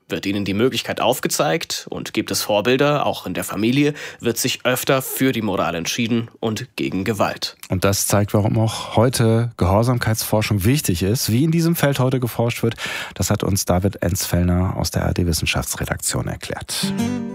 Wird ihnen die Möglichkeit aufgezeigt und gibt es Vorbilder, auch in der Familie, wird sich öfter für die Moral entschieden und gegen Gewalt. Und das zeigt, warum auch heute Gehorsamkeitsforschung wichtig ist. Wie in diesem Feld heute geforscht wird, das hat uns David Enzfellner aus der ARD Wissenschaftsredaktion erklärt.